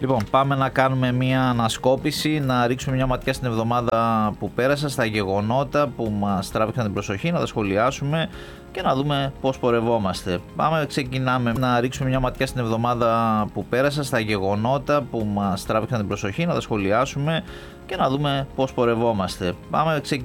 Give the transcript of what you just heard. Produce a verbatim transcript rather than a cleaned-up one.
Λοιπόν, πάμε να κάνουμε μια ανασκόπηση, να ρίξουμε μια ματιά στην εβδομάδα που πέρασε, στα γεγονότα που μας τράβηξαν την προσοχή, να τα σχολιάσουμε και να δούμε πώς πορευόμαστε. Πάμε, ξεκινάμε να ρίξουμε μια ματιά στην εβδομάδα που πέρασε, στα γεγονότα που μας τράβηξαν την προσοχή, να τα σχολιάσουμε και να δούμε πώς πορευόμαστε. Πάμε, ξεκινάμε.